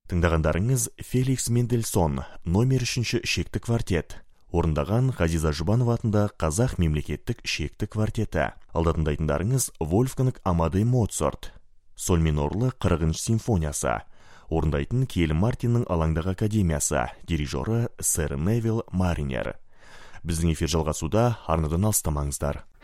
Тыңдағандарыңыз Феликс Мендельсон, номер 3 шекті квартет. Орындаған Ғазиза Жұбанова атында Қазақ мемлекеттік шекті квартеті. Алдатындайтындарыңыз Вольфганг Амадей Моцарт. Соль минорлы 40-шы симфониясы. Орындайтын Киель Мартиннің Алаңдағы академиясы. Дирижері сэр Невил Маринер. Біздің эфир жалғасуда, арнадан алыстамаңыздар.